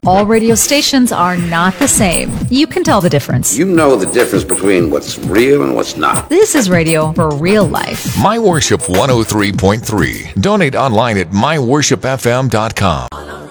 All radio stations are not the same. You can tell the difference. You know the difference between what's real and what's not. This is radio for real life. My Worship 103.3. Donate online at myworshipfm.com.